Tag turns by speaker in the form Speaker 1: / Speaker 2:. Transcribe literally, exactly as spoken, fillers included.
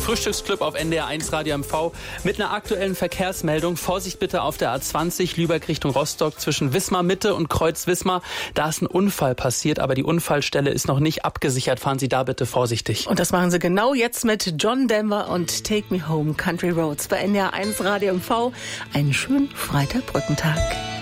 Speaker 1: Frühstücksclub auf N D R eins Radio M V mit einer aktuellen Verkehrsmeldung. Vorsicht bitte auf der A zwanzig Lübeck Richtung Rostock zwischen Wismar Mitte und Kreuz Wismar. Da ist ein Unfall passiert, aber die Unfallstelle ist noch nicht abgesichert. Fahren Sie da bitte vorsichtig.
Speaker 2: Und das machen Sie genau jetzt mit John Denver und Take Me Home Country Roads bei N D R eins Radio M V. Einen schönen Freitagbrückentag.